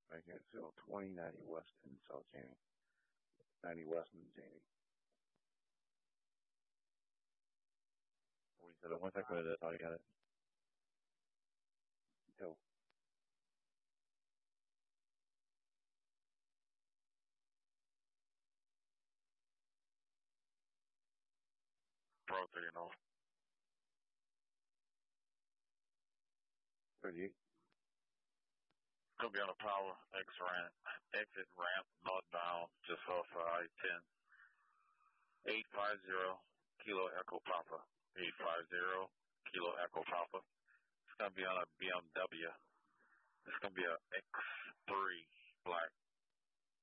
Making it so 2090 West and South Janie. 90 West and Janie. We said it. One second, that's all you got it. Go. Pro 3 and 0. 38. Gonna be on a power exit ramp, northbound, just off I-10. 850 Kilo Echo Papa. 850 Kilo Echo Papa. It's gonna be on a BMW. It's gonna be a X3 black.